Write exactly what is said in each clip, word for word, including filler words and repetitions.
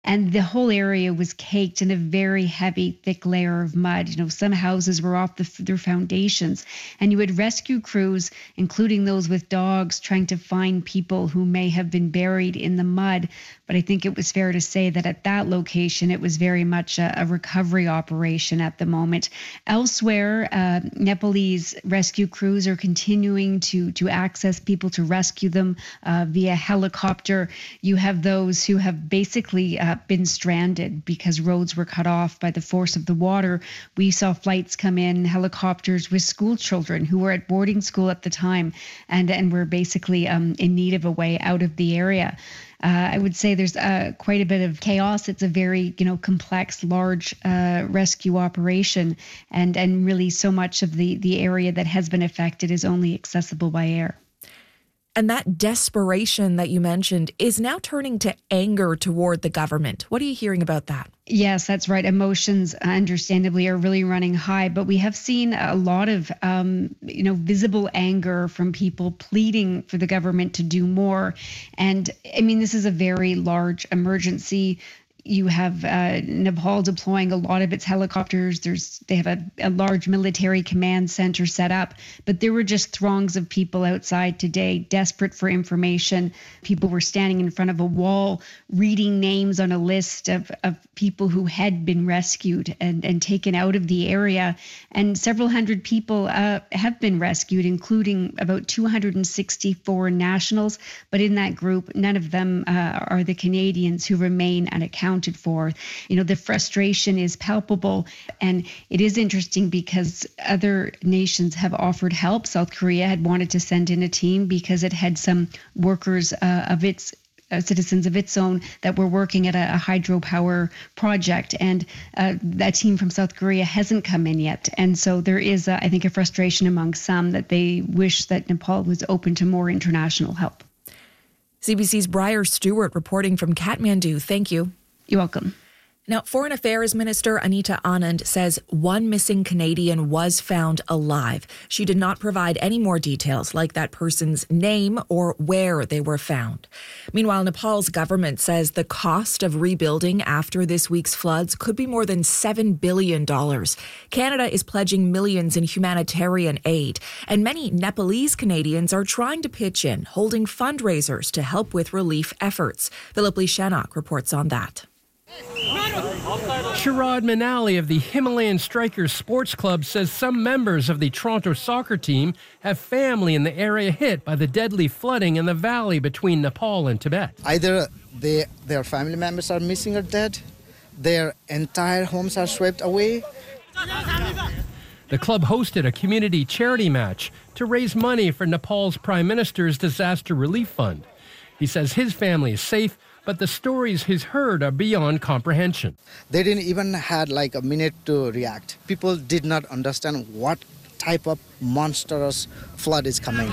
And the whole area was caked in a very heavy, thick layer of mud. You know, some houses were off the, their foundations. And you had rescue crews, including those with dogs, trying to find people who may have been buried in the mud. But I think it was fair to say that at that location, it was very much a, a recovery operation at the moment. Elsewhere, uh, Nepalese rescue crews are continuing to, to access people, to rescue them uh, via helicopter. You have those who have basically uh, been stranded because roads were cut off by the force of the water. We saw flights come in, helicopters with school children who were at boarding school at the time and, and were basically um, in need of a way out of the area. Uh, I would say there's uh, quite a bit of chaos. It's a very, you know, complex, large uh, rescue operation, and and really so much of the the area that has been affected is only accessible by air. And that desperation that you mentioned is now turning to anger toward the government. What are you hearing about that? Yes, that's right. Emotions, understandably, are really running high. But we have seen a lot of, um, you know, visible anger from people pleading for the government to do more. And I mean, this is a very large emergency. You have uh, Nepal deploying a lot of its helicopters. There's they have a, a large military command center set up, but there were just throngs of people outside today, desperate for information. People were standing in front of a wall, reading names on a list of, of people who had been rescued and, and taken out of the area. And several hundred people uh, have been rescued, including about two hundred sixty-four nationals. But in that group, none of them uh, are the Canadians who remain unaccounted for. You know, the frustration is palpable, and it is interesting because other nations have offered help. South Korea had wanted to send in a team because it had some workers uh, of its uh, citizens of its own that were working at a, a hydropower project, and uh, that team from South Korea hasn't come in yet. And so there is, uh, I think, a frustration among some that they wish that Nepal was open to more international help. C B C's Briar Stewart reporting from Kathmandu. Thank you. You're welcome. Now, Foreign Affairs Minister Anita Anand says one missing Canadian was found alive. She did not provide any more details, like that person's name or where they were found. Meanwhile, Nepal's government says the cost of rebuilding after this week's floods could be more than seven billion dollars. Canada is pledging millions in humanitarian aid, and many Nepalese Canadians are trying to pitch in, holding fundraisers to help with relief efforts. Philip Lee Shannock reports on that. Sharad Manali of the Himalayan Strikers Sports Club says some members of the Toronto soccer team have family in the area hit by the deadly flooding in the valley between Nepal and Tibet. Either they, their family members are missing or dead, their entire homes are swept away. The club hosted a community charity match to raise money for Nepal's Prime Minister's Disaster Relief Fund. He says his family is safe, but the stories he's heard are beyond comprehension. They didn't even had like a minute to react. People did not understand what type of monstrous flood is coming.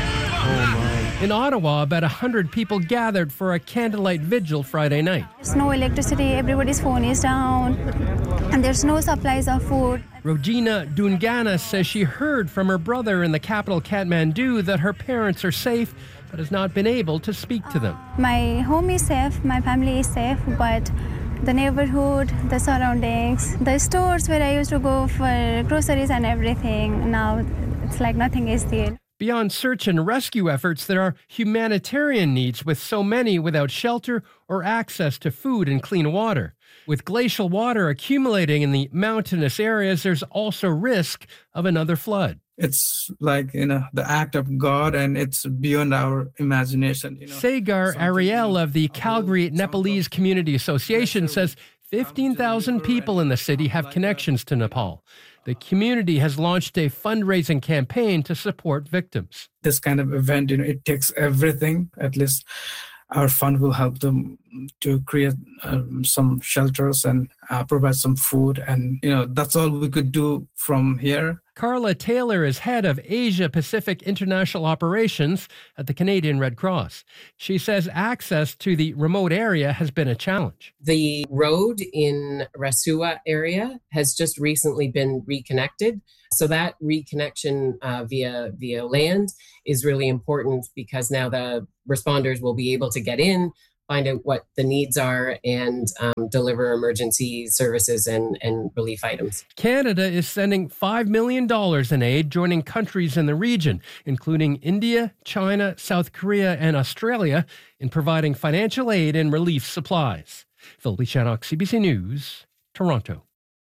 Oh my. In Ottawa, about one hundred people gathered for a candlelight vigil Friday night. There's no electricity, everybody's phone is down, and there's no supplies of food. Rogina Dungana says she heard from her brother in the capital Kathmandu that her parents are safe, but has not been able to speak to them. My home is safe, my family is safe, but the neighborhood, the surroundings, the stores where I used to go for groceries and everything, now it's like nothing is there. Beyond search and rescue efforts, there are humanitarian needs with so many without shelter or access to food and clean water. With glacial water accumulating in the mountainous areas, there's also risk of another flood. It's like, you know, the act of God, and it's beyond our imagination. You know, Sagar Ariel of the Calgary Nepalese Community Association says fifteen thousand people in the city have connections to Nepal. The community has launched a fundraising campaign to support victims. This kind of event, you know, it takes everything. At least our fund will help them to create um, some shelters and uh, provide some food. And, you know, that's all we could do from here. Carla Taylor is head of Asia Pacific International Operations at the Canadian Red Cross. She says access to the remote area has been a challenge. The road in Rasua area has just recently been reconnected. So that reconnection uh, via via land is really important because now the responders will be able to get in find out what the needs are, and um, deliver emergency services and, and relief items. Canada is sending five million dollars in aid, joining countries in the region, including India, China, South Korea, and Australia, in providing financial aid and relief supplies. Phil Shannock, C B C News, Toronto.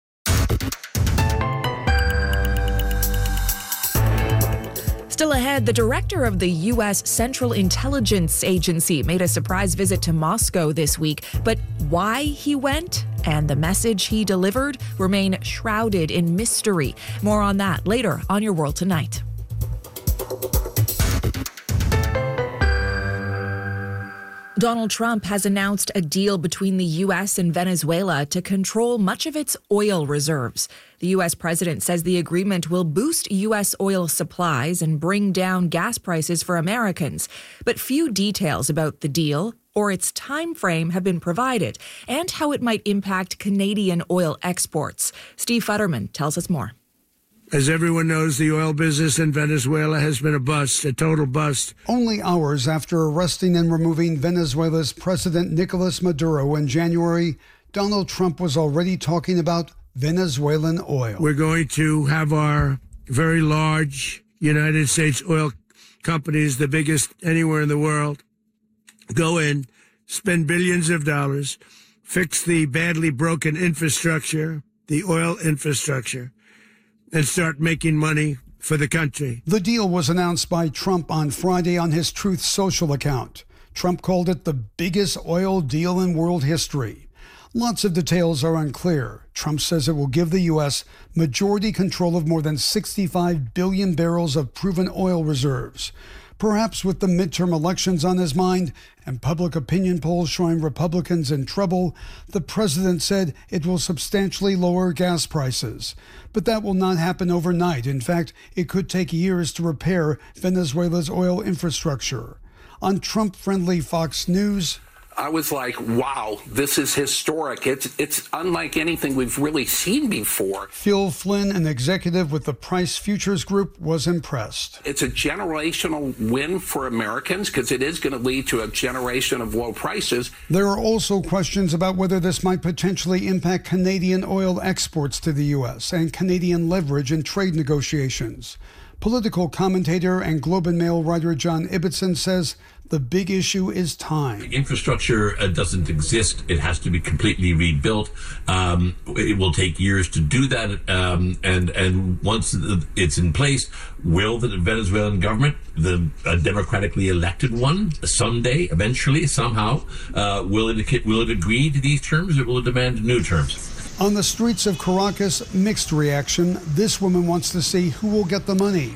Still ahead, the director of the U S Central Intelligence Agency made a surprise visit to Moscow this week. But why he went and the message he delivered remain shrouded in mystery. More on that later on Your World Tonight. Donald Trump has announced a deal between the U S and Venezuela to control much of its oil reserves. The U S president says the agreement will boost U S oil supplies and bring down gas prices for Americans. But few details about the deal or its time frame have been provided, and how it might impact Canadian oil exports. Steve Futterman tells us more. As everyone knows, the oil business in Venezuela has been a bust, a total bust. Only hours after arresting and removing Venezuela's President Nicolas Maduro in January, Donald Trump was already talking about Venezuelan oil. We're going to have our very large United States oil companies, the biggest anywhere in the world, go in, spend billions of dollars, fix the badly broken infrastructure, the oil infrastructure, and start making money for the country. The deal was announced by Trump on Friday on his Truth Social account. Trump called it the biggest oil deal in world history. Lots of details are unclear. Trump says it will give the U S majority control of more than sixty-five billion barrels of proven oil reserves. Perhaps with the midterm elections on his mind and public opinion polls showing Republicans in trouble, the president said it will substantially lower gas prices. But that will not happen overnight. In fact, it could take years to repair Venezuela's oil infrastructure. On Trump-friendly Fox News, I was like, wow, this is historic. It's it's unlike anything we've really seen before. Phil Flynn, an executive with the Price Futures Group, was impressed. It's a generational win for Americans because it is going to lead to a generation of low prices. There are also questions about whether this might potentially impact Canadian oil exports to the U S and Canadian leverage in trade negotiations. Political commentator and Globe and Mail writer John Ibbotson says the big issue is time. The infrastructure uh, doesn't exist. It has to be completely rebuilt. Um, it will take years to do that. Um, and, and once it's in place, will the Venezuelan government, the uh, democratically elected one, someday, eventually, somehow, uh, will it, will it agree to these terms, or will it demand new terms? On the streets of Caracas, mixed reaction. This woman wants to see who will get the money.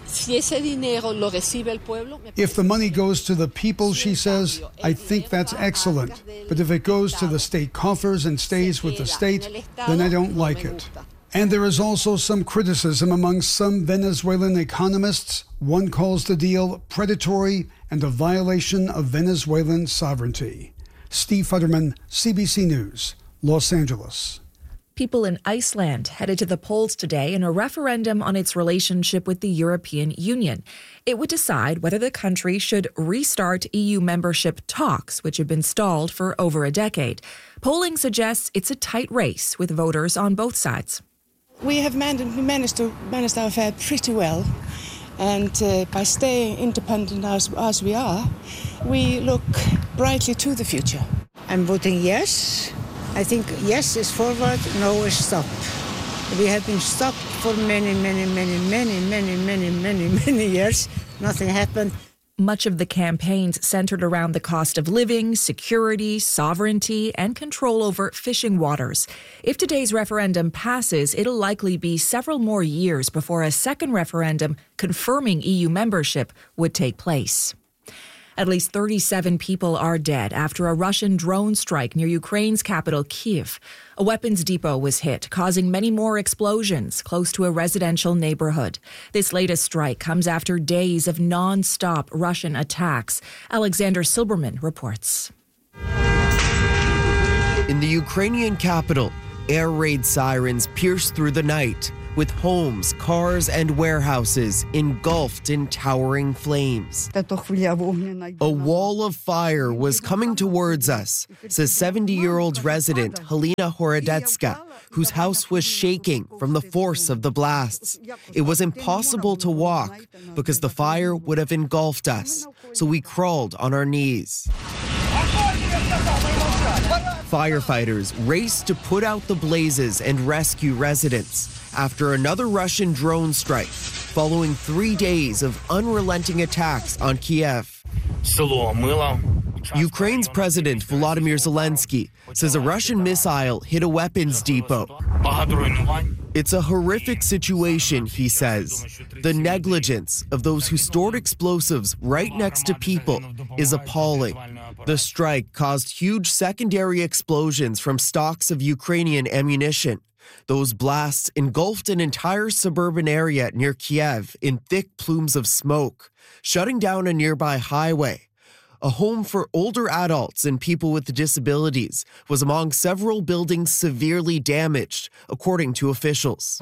If the money goes to the people, she says, I think that's excellent. But if it goes to the state coffers and stays with the state, then I don't like it. And there is also some criticism among some Venezuelan economists. One calls the deal predatory and a violation of Venezuelan sovereignty. Steve Futterman, C B C News, Los Angeles. People in Iceland headed to the polls today in a referendum on its relationship with the European Union. It would decide whether the country should restart E U membership talks, which have been stalled for over a decade. Polling suggests it's a tight race with voters on both sides. We have managed to manage our affair pretty well. And uh, by staying independent as, as we are, we look brightly to the future. I'm voting yes. I think yes is forward, no is stop. We have been stopped for many, many, many, many, many, many, many, many years. Nothing happened. Much of the campaigns centered around the cost of living, security, sovereignty, and control over fishing waters. If today's referendum passes, it'll likely be several more years before a second referendum confirming E U membership would take place. At least thirty-seven people are dead after a Russian drone strike near Ukraine's capital, Kyiv. A weapons depot was hit, causing many more explosions close to a residential neighborhood. This latest strike comes after days of non-stop Russian attacks. Alexander Silberman reports. In the Ukrainian capital, air raid sirens pierced through the night. with homes, cars, and warehouses engulfed in towering flames. A wall of fire was coming towards us, says seventy-year-old resident Helena Horodecka, whose house was shaking from the force of the blasts. It was impossible to walk because the fire would have engulfed us, so we crawled on our knees. Firefighters raced to put out the blazes and rescue residents after another Russian drone strike, following three days of unrelenting attacks on Kiev. Ukraine's President Volodymyr Zelensky says a Russian missile hit a weapons depot. It's a horrific situation, he says. The negligence of those who stored explosives right next to people is appalling. The strike caused huge secondary explosions from stocks of Ukrainian ammunition. Those blasts engulfed an entire suburban area near Kiev in thick plumes of smoke, shutting down a nearby highway. A home for older adults and people with disabilities was among several buildings severely damaged, according to officials.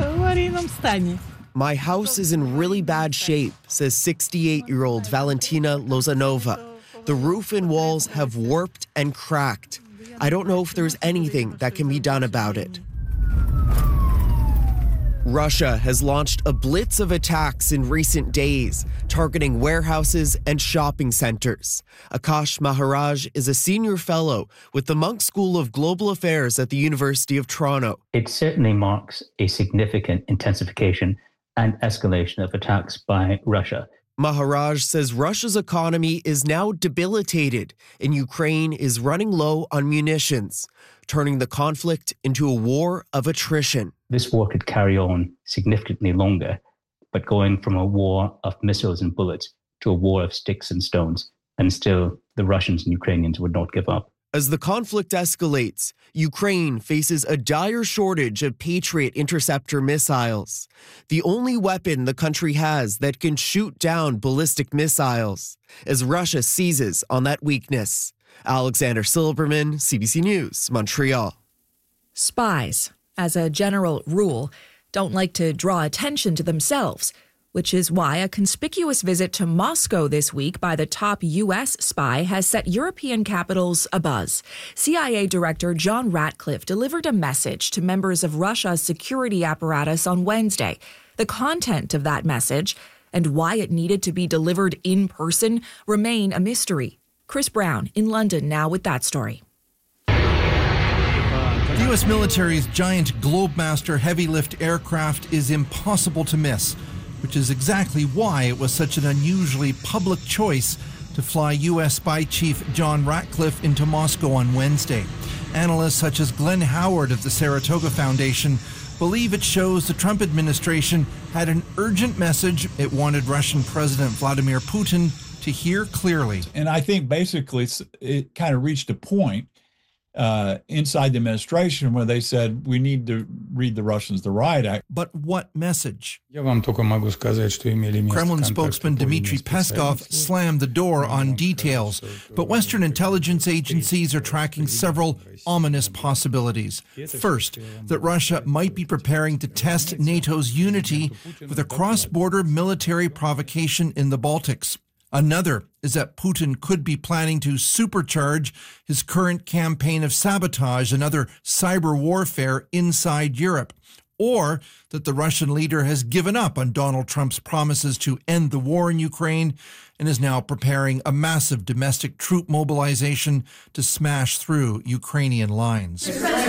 My house is in really bad shape, says sixty-eight-year-old Valentina Lozanova. The roof and walls have warped and cracked. I don't know if there's anything that can be done about it. Russia has launched a blitz of attacks in recent days, targeting warehouses and shopping centers. Akash Maharaj is a senior fellow with the Munk School of Global Affairs at the University of Toronto. It certainly marks a significant intensification and escalation of attacks by Russia. Maharaj says Russia's economy is now debilitated and Ukraine is running low on munitions, turning the conflict into a war of attrition. This war could carry on significantly longer, but going from a war of missiles and bullets to a war of sticks and stones, and still the Russians and Ukrainians would not give up. As the conflict escalates, Ukraine faces a dire shortage of Patriot interceptor missiles, the only weapon the country has that can shoot down ballistic missiles, as Russia seizes on that weakness. Alexander Silberman, C B C News, Montreal. Spies, as a general rule, don't like to draw attention to themselves, which is why a conspicuous visit to Moscow this week by the top U S spy has set European capitals abuzz. C I A Director John Ratcliffe delivered a message to members of Russia's security apparatus on Wednesday. The content of that message and why it needed to be delivered in person remain a mystery. Chris Brown in London now with that story. The U S military's giant Globemaster heavy-lift aircraft is impossible to miss, which is exactly why it was such an unusually public choice to fly U S Spy Chief John Ratcliffe into Moscow on Wednesday. Analysts such as Glenn Howard of the Saratoga Foundation believe it shows the Trump administration had an urgent message it wanted Russian President Vladimir Putin to hear clearly. And I think basically it's, it kind of reached a point uh, inside the administration where they said, we need to read the Russians the riot act. But what message? Kremlin spokesman Dmitry Peskov slammed the door on details, but Western intelligence agencies are tracking several ominous possibilities. First, that Russia might be preparing to test NATO's unity with a cross-border military provocation in the Baltics. Another is that Putin could be planning to supercharge his current campaign of sabotage and other cyber warfare inside Europe, or that the Russian leader has given up on Donald Trump's promises to end the war in Ukraine and is now preparing a massive domestic troop mobilization to smash through Ukrainian lines.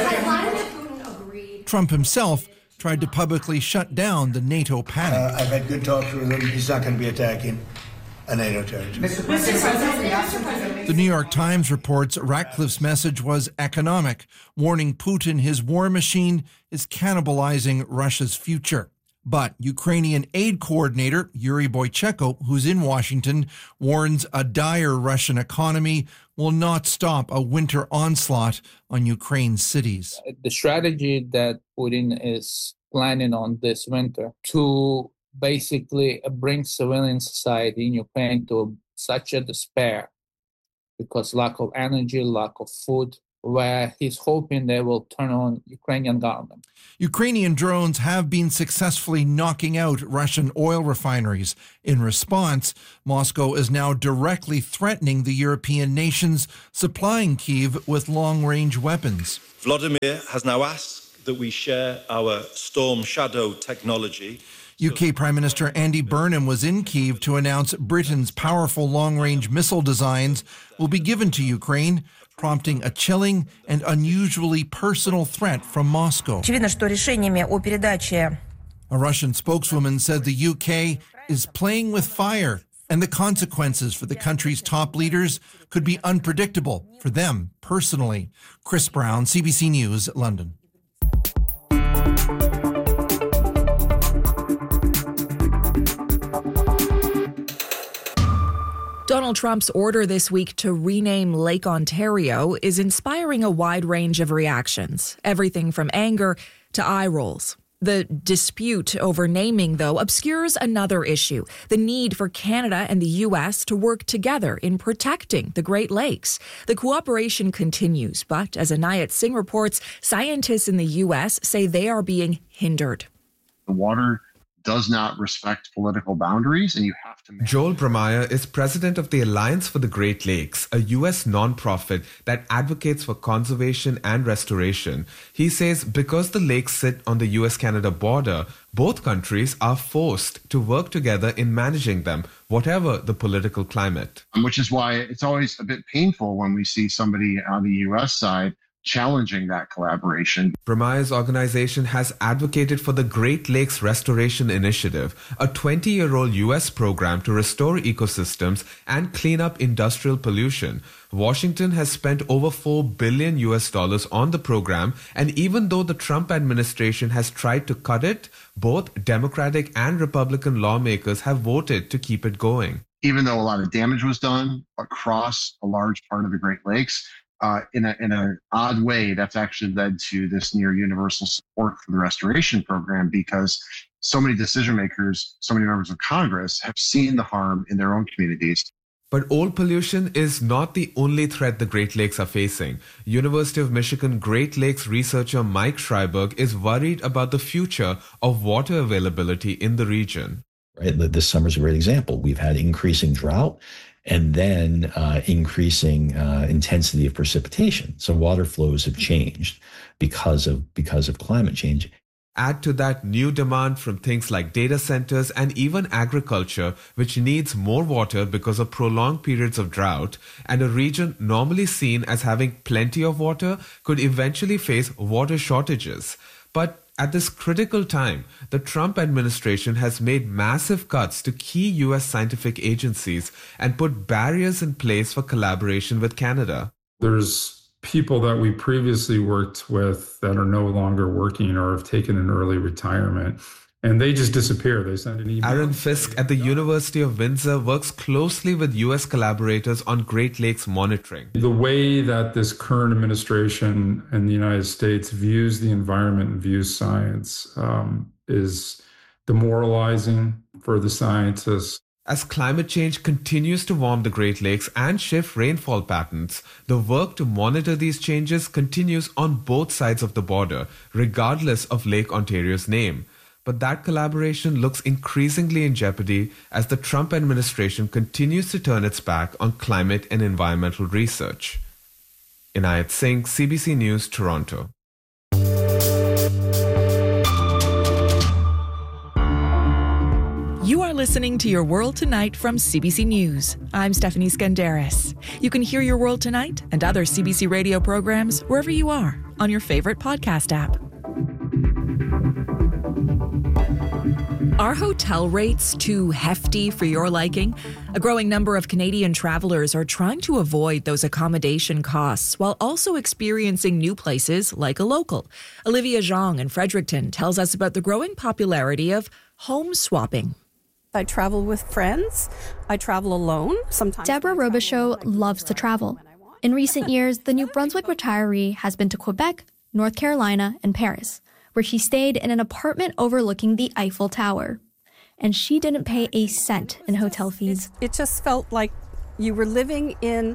Trump himself tried to publicly shut down the NATO panic. Uh, I've had good talks with him. He's not going to be attacking a NATO territory. The New York Times reports Ratcliffe's message was economic, warning Putin his war machine is cannibalizing Russia's future. But Ukrainian aid coordinator Yuri Boychenko, who's in Washington, warns a dire Russian economy will not stop a winter onslaught on Ukraine's cities. The strategy that Putin is planning on this winter to basically bring civilian society in Ukraine to such a despair because lack of energy, lack of food, where he's hoping they will turn on Ukrainian government. Ukrainian drones have been successfully knocking out Russian oil refineries. In response, Moscow is now directly threatening the European nations supplying Kyiv with long-range weapons. Vladimir has now asked that we share our Storm Shadow technology. U K Prime Minister Andy Burnham was in Kyiv to announce Britain's powerful long-range missile designs will be given to Ukraine, prompting a chilling and unusually personal threat from Moscow. A Russian spokeswoman said the U K is playing with fire, and the consequences for the country's top leaders could be unpredictable for them personally. Chris Brown, C B C News, London. Donald Trump's order this week to rename Lake Ontario is inspiring a wide range of reactions, everything from anger to eye rolls. The dispute over naming, though, obscures another issue, the need for Canada and the U S to work together in protecting the Great Lakes. The cooperation continues, but as Anayat Singh reports, scientists in the U S say they are being hindered. The water does not respect political boundaries, and you have to... Joel Bromeier is president of the Alliance for the Great Lakes, a U S nonprofit that advocates for conservation and restoration. He says because the lakes sit on the U S Canada border, both countries are forced to work together in managing them, whatever the political climate. Which is why it's always a bit painful when we see somebody on the U S side challenging that collaboration. Bromeier's organization has advocated for the Great Lakes Restoration Initiative, a twenty-year-old U S program to restore ecosystems and clean up industrial pollution. Washington has spent over four billion U S dollars on the program, and even though the Trump administration has tried to cut it, both Democratic and Republican lawmakers have voted to keep it going. Even though a lot of damage was done across a large part of the Great Lakes, Uh, in a in an odd way, that's actually led to this near universal support for the restoration program, because so many decision makers, so many members of Congress have seen the harm in their own communities. But oil pollution is not the only threat the Great Lakes are facing. University of Michigan Great Lakes researcher Mike Schreiberg is worried about the future of water availability in the region. Right, this summer is a great example. We've had increasing drought, and then uh, increasing uh, intensity of precipitation. So water flows have changed because of because of climate change. Add to that new demand from things like data centers and even agriculture, which needs more water because of prolonged periods of drought, and a region normally seen as having plenty of water could eventually face water shortages. But at this critical time, the Trump administration has made massive cuts to key U S scientific agencies and put barriers in place for collaboration with Canada. There's people that we previously worked with that are no longer working or have taken an early retirement, and they just disappear. They send an email. Aaron Fisk at the University of Windsor works closely with U S collaborators on Great Lakes monitoring. The way that this current administration in the United States views the environment and views science um, is demoralizing for the scientists. As climate change continues to warm the Great Lakes and shift rainfall patterns, the work to monitor these changes continues on both sides of the border, regardless of Lake Ontario's name. But that collaboration looks increasingly in jeopardy as the Trump administration continues to turn its back on climate and environmental research. Inayat Singh, C B C News, Toronto. You are listening to Your World Tonight from C B C News. I'm Stephanie Skandaris. You can hear Your World Tonight and other C B C radio programs wherever you are on your favorite podcast app. Are hotel rates too hefty for your liking? A growing number of Canadian travelers are trying to avoid those accommodation costs while also experiencing new places like a local. Olivia Zhang in Fredericton tells us about the growing popularity of home swapping. I travel with friends. I travel alone. Sometimes. Deborah Robichaud loves to travel. In recent years, the New Brunswick retiree has been to Quebec, North Carolina, and Paris, where she stayed in an apartment overlooking the Eiffel Tower. And she didn't pay a cent in hotel fees. It, it just felt like you were living in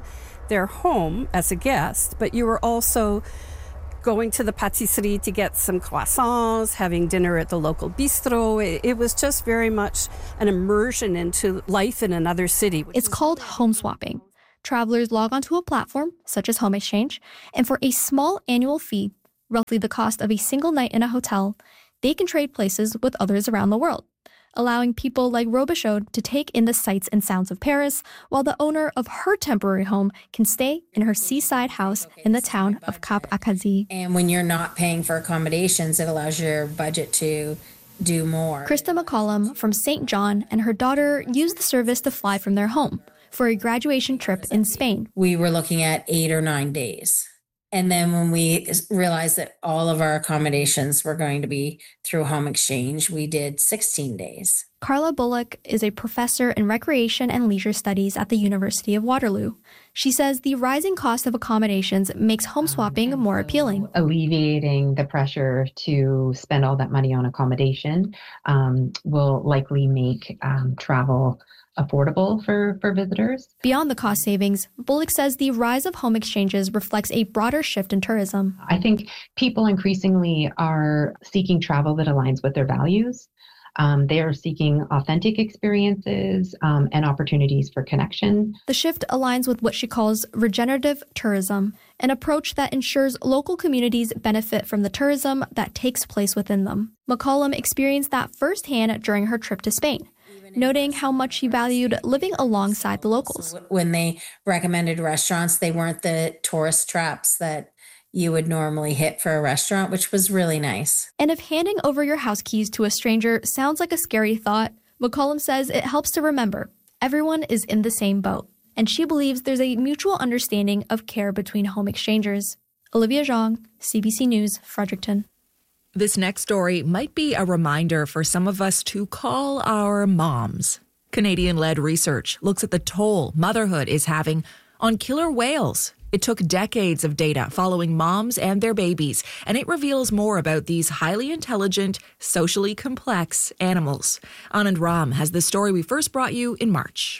their home as a guest, but you were also going to the patisserie to get some croissants, having dinner at the local bistro. It, it was just very much an immersion into life in another city. It's called home swapping. Travelers log onto a platform, such as Home Exchange, and for a small annual fee, roughly the cost of a single night in a hotel, they can trade places with others around the world, allowing people like Robichaud to take in the sights and sounds of Paris, while the owner of her temporary home can stay in her seaside house in the town of Cap Acadie. And when you're not paying for accommodations, it allows your budget to do more. Krista McCollum from Saint John and her daughter used the service to fly from their home for a graduation trip in Spain. We were looking at eight or nine days. And then when we realized that all of our accommodations were going to be through Home Exchange, we did sixteen days. Carla Bullock is a professor in recreation and leisure studies at the University of Waterloo. She says the rising cost of accommodations makes home swapping more appealing. Alleviating the pressure to spend all that money on accommodation um, will likely make um, travel affordable for, for visitors. Beyond the cost savings, Bullock says the rise of home exchanges reflects a broader shift in tourism. I think people increasingly are seeking travel that aligns with their values. Um, they are seeking authentic experiences um, and opportunities for connection. The shift aligns with what she calls regenerative tourism, an approach that ensures local communities benefit from the tourism that takes place within them. McCollum experienced that firsthand during her trip to Spain, noting how much she valued living alongside the locals. When they recommended restaurants, they weren't the tourist traps that you would normally hit for a restaurant, which was really nice. And if handing over your house keys to a stranger sounds like a scary thought, McCollum says it helps to remember everyone is in the same boat. And she believes there's a mutual understanding of care between home exchangers. Olivia Zhang, C B C News, Fredericton. This next story might be a reminder for some of us to call our moms. Canadian-led research looks at the toll motherhood is having on killer whales. It took decades of data following moms and their babies, and it reveals more about these highly intelligent, socially complex animals. Anand Ram has the story we first brought you in March.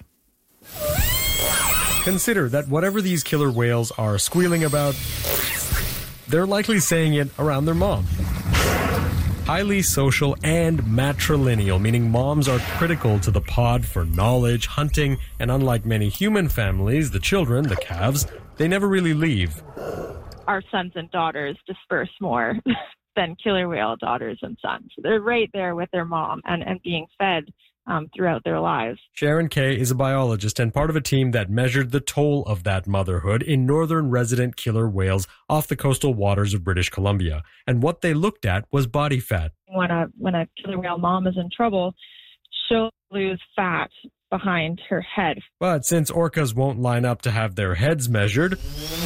Consider that whatever these killer whales are squealing about, they're likely saying it around their mom. Highly social and matrilineal, meaning moms are critical to the pod for knowledge, hunting, and unlike many human families, the children, the calves, they never really leave. Our sons and daughters disperse more than killer whale daughters and sons. They're right there with their mom and, and being fed um, throughout their lives. Sharon Kay is a biologist and part of a team that measured the toll of that motherhood in northern resident killer whales off the coastal waters of British Columbia. And what they looked at was body fat. When a, when a killer whale mom is in trouble, she'll lose fat behind her head. But since orcas won't line up to have their heads measured,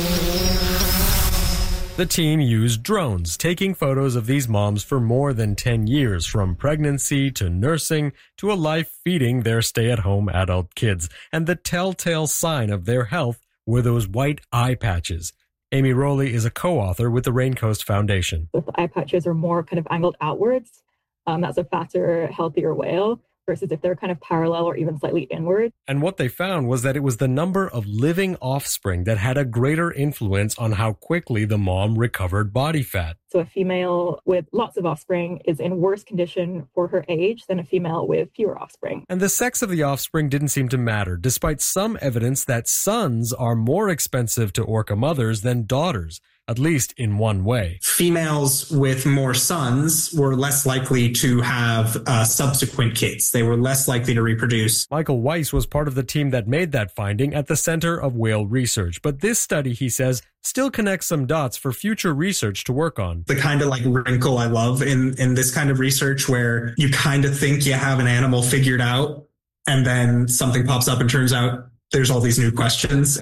the team used drones, taking photos of these moms for more than ten years, from pregnancy to nursing to a life feeding their stay-at-home adult kids. And the telltale sign of their health were those white eye patches. Amy Rowley is a co-author with the Raincoast Foundation. If the eye patches are more kind of angled outwards, um, that's a fatter, healthier whale, versus if they're kind of parallel or even slightly inward. And what they found was that it was the number of living offspring that had a greater influence on how quickly the mom recovered body fat. So a female with lots of offspring is in worse condition for her age than a female with fewer offspring. And the sex of the offspring didn't seem to matter, despite some evidence that sons are more expensive to orca mothers than daughters, at least in one way. Females with more sons were less likely to have uh, subsequent kids. They were less likely to reproduce. Michael Weiss was part of the team that made that finding at the Center of Whale Research. But this study, he says, still connects some dots for future research to work on. The kind of like wrinkle I love in, in this kind of research where you kind of think you have an animal figured out and then something pops up and turns out there's all these new questions.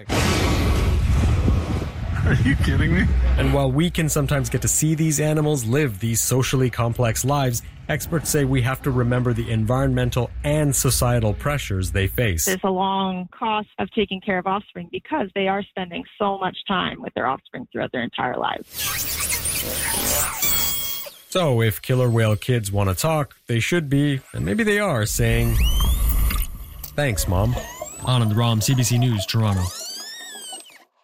Are you kidding me? And while we can sometimes get to see these animals live these socially complex lives, experts say we have to remember the environmental and societal pressures they face. There's a long cost of taking care of offspring because they are spending so much time with their offspring throughout their entire lives. So if killer whale kids want to talk, they should be, and maybe they are, saying, "Thanks, Mom." Anand Ram, C B C News, Toronto.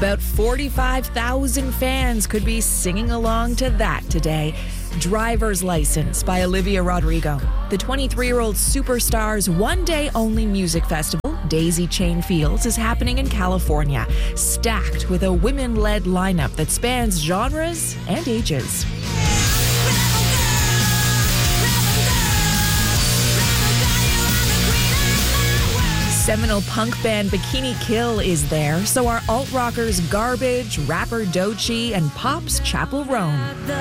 About forty-five thousand fans could be singing along to that today. Driver's License by Olivia Rodrigo. The twenty-three-year-old superstar's one-day-only music festival, Daisy Chain Fields, is happening in California, stacked with a women-led lineup that spans genres and ages. Seminole punk band Bikini Kill is there, so are alt-rockers Garbage, rapper Doechii, and Pop's Chapel Roan.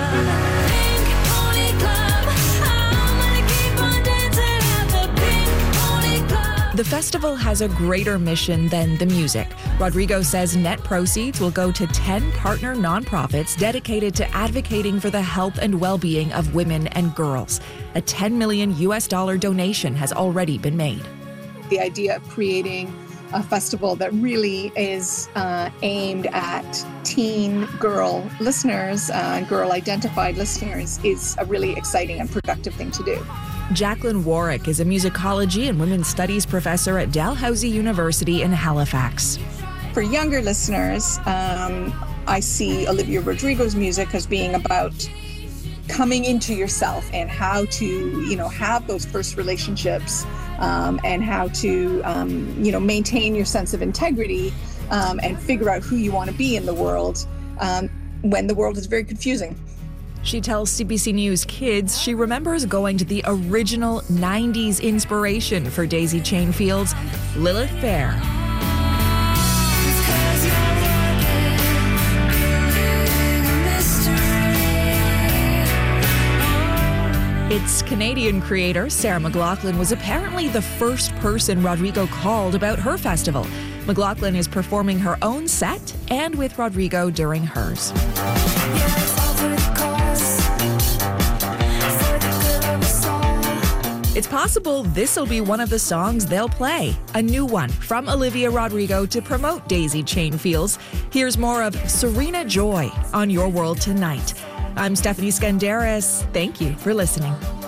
The festival has a greater mission than the music. Rodrigo says net proceeds will go to ten partner nonprofits dedicated to advocating for the health and well-being of women and girls. A ten million U S dollar donation has already been made. The idea of creating a festival that really is uh, aimed at teen girl listeners, uh, girl-identified listeners, is a really exciting and productive thing to do. Jacqueline Warwick is a musicology and women's studies professor at Dalhousie University in Halifax. For younger listeners, um, I see Olivia Rodrigo's music as being about coming into yourself and how to, you know, have those first relationships um, and how to, um, you know, maintain your sense of integrity um, and figure out who you want to be in the world um, when the world is very confusing. She tells C B C News Kids she remembers going to the original nineties inspiration for Daisy Chain Fields, Lilith Fair. Its Canadian creator, Sarah McLachlan, was apparently the first person Rodrigo called about her festival. McLachlan is performing her own set and with Rodrigo during hers. It's possible this'll be one of the songs they'll play, a new one from Olivia Rodrigo to promote Daisy Chain Fields. Here's more of Serena Joy on Your World Tonight. I'm Stephanie Skandaris. Thank you for listening.